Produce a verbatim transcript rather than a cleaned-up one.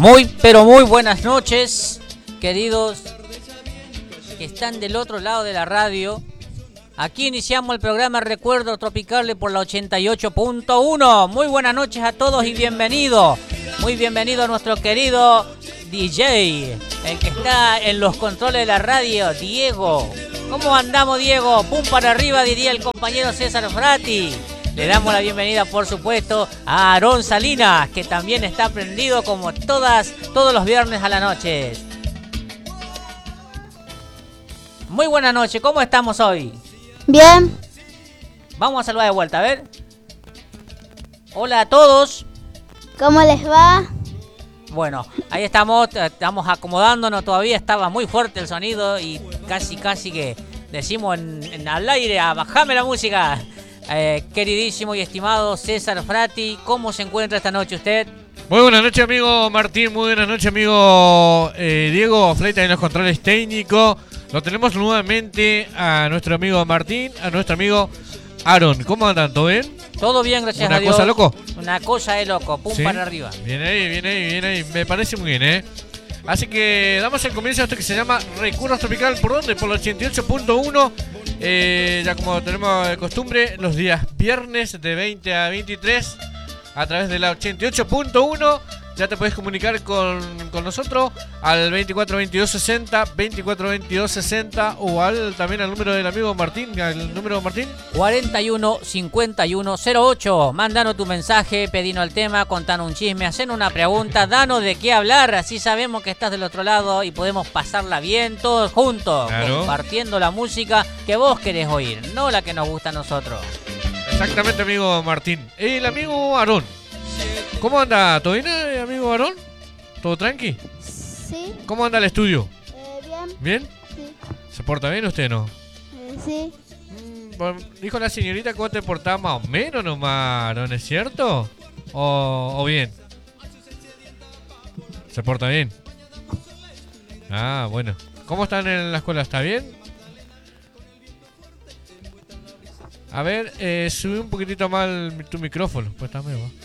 Muy, pero muy buenas noches, queridos que están del otro lado de la radio. Aquí iniciamos el programa Recuerdo Tropical por la ochenta y ocho punto uno. Muy buenas noches a todos y bienvenido. Muy bienvenido a nuestro querido D J, el que está en los controles de la radio, Diego. ¿Cómo andamos, Diego? Pum para arriba, diría el compañero César Frati. Le damos la bienvenida, por supuesto, a Aarón Salinas, que también está prendido como todas, todos los viernes a la noche. Muy buenas noches, ¿cómo estamos hoy? Bien. Vamos a saludar de vuelta, a ver. Hola a todos. ¿Cómo les va? Bueno, ahí estamos, estamos acomodándonos, todavía estaba muy fuerte el sonido y casi, casi que decimos en, en al aire, a bajame la música. Eh, queridísimo y estimado César Frati, ¿cómo se encuentra esta noche usted? Muy buenas noches, amigo Martín, muy buenas noches, amigo eh, Diego, Fleita en los controles técnicos. Lo tenemos nuevamente a nuestro amigo Martín, a nuestro amigo Aarón. ¿Cómo andan? ¿Todo bien? Todo bien, gracias ¿Una a Dios. cosa loco? Una cosa de loco, pum ¿Sí? para arriba. Bien ahí, bien ahí, bien ahí, me parece muy bien, ¿eh? Así que damos el comienzo a esto que se llama Recuerdos Tropical. ¿Por dónde? Por el ochenta y ocho punto uno. Eh, ya como tenemos de costumbre, los días viernes de veinte a veintitrés a través de la ochenta y ocho punto uno. Ya te puedes comunicar con, con nosotros al veinticuatro veintidós sesenta, veinticuatro veintidós sesenta o al, también al número del amigo Martín, el número de Martín. cuarenta y uno cincuenta y uno cero ocho. Mándanos tu mensaje, pedinos el tema, contanos un chisme, hacenos una pregunta, danos de qué hablar, así sabemos que estás del otro lado y podemos pasarla bien todos juntos, Claro. compartiendo la música que vos querés oír, no la que nos gusta a nosotros. Exactamente, amigo Martín. El amigo Aarón. ¿Cómo anda? ¿Todo bien, eh, amigo Aarón? ¿Todo tranqui? Sí. ¿Cómo anda el estudio? Eh, bien. ¿Bien? Sí. ¿Se porta bien usted, no? Eh, sí. Mm, bueno, dijo la señorita que vos te portás más o menos nomás, Aarón, ¿es cierto? ¿O, o bien? ¿Se porta bien? Ah, bueno. ¿Cómo están en la escuela? ¿Está bien? A ver, eh, sube un poquitito más el- tu micrófono. Pues está medio bajo.